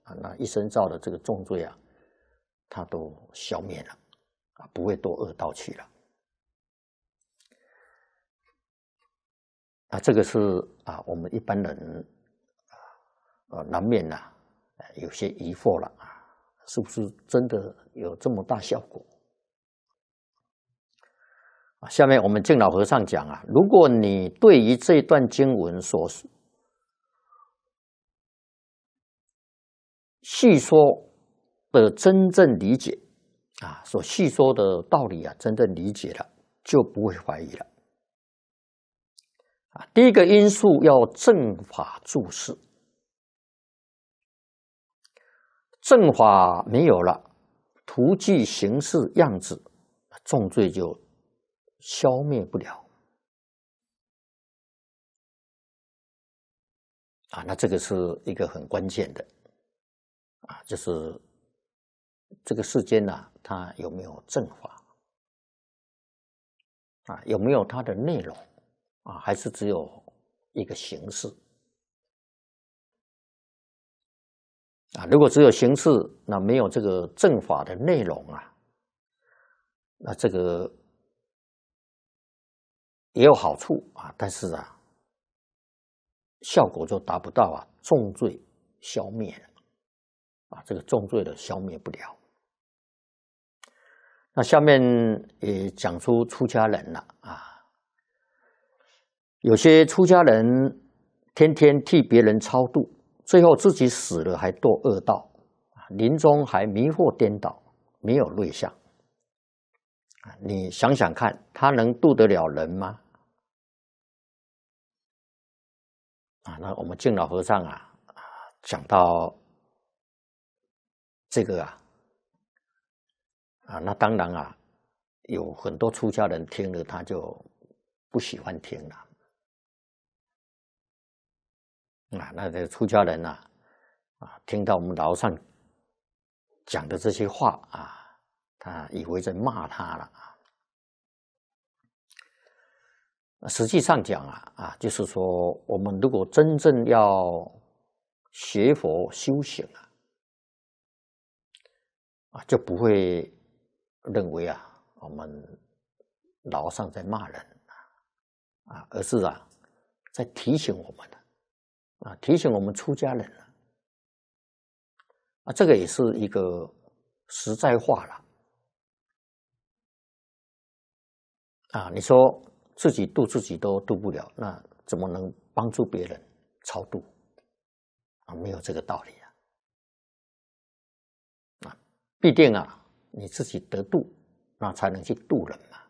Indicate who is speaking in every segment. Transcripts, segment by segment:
Speaker 1: 那一生造的这个重罪啊，它都消灭了不会堕恶道去了这个是我们一般人难免有些疑惑了是不是真的有这么大效果？下面我们净老和尚讲如果你对于这段经文所细说的真正理解所细说的道理真正理解了，就不会怀疑了第一个因素要正法注释，正法没有了，图具形式样子，重罪就消灭不了那这个是一个很关键的就是这个世间它有没有正法有没有它的内容还是只有一个形式如果只有形式，那没有这个正法的内容那这个也有好处但是效果就达不到重罪消灭了这个重罪的消灭不了。那下面也讲出出家人了有些出家人天天替别人超度，最后自己死了还堕恶道，临终还迷惑颠倒，没有瑞相你想想看，他能度得了人吗？那我们净老和尚讲到这个那当然有很多出家人听了他就不喜欢听了那这个出家人听到我们老和尚讲的这些话他以为在骂他了实际上讲就是说我们如果真正要学佛修行就不会认为我们老和尚在骂人而是在提醒我们提醒我们出家人这个也是一个实在话了你说自己度自己都度不了，那怎么能帮助别人超度没有这个道理必定你自己得度，那才能去度人嘛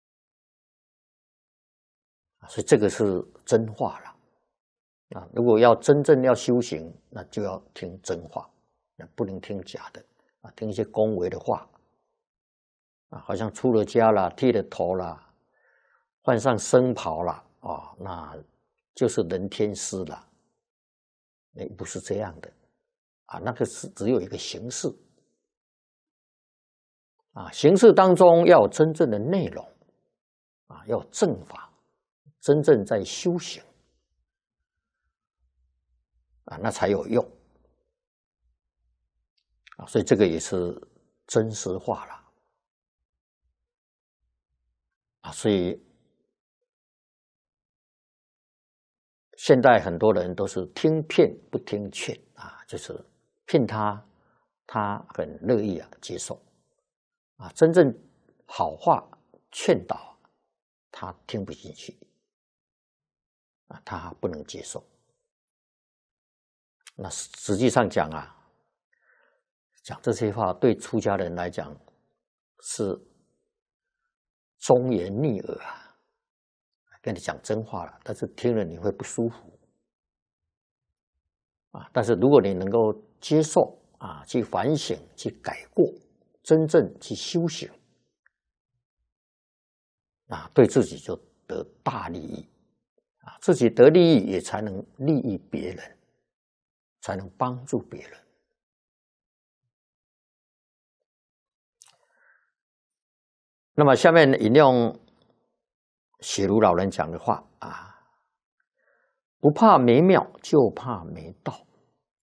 Speaker 1: 所以这个是真话了如果要真正要修行，那就要听真话，不能听假的听一些恭维的话好像出了家了，剃了头了，换上僧袍了那就是人天师了不是这样的那个是只有一个形式形式当中要有真正的内容要有正法，真正在修行那才有用所以这个也是真实化了所以现在很多人都是听骗不听劝就是骗他，他很乐意接受真正好话劝导他听不进去他不能接受那实际上讲讲这些话对出家人来讲是忠言逆耳跟你讲真话了，但是听了你会不舒服但是如果你能够接受去反省去改过，真正去修行对自己就得大利益自己得利益也才能利益别人，才能帮助别人那么下面引用雪庐老人讲的话不怕没庙，就怕没道